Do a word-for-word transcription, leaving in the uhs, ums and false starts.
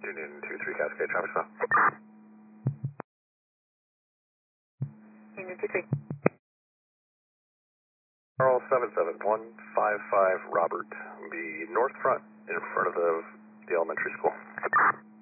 Union two three Cascade traffic stop. Union two three. Carl seven seven one five five Robert, be north front in front of the, the elementary school.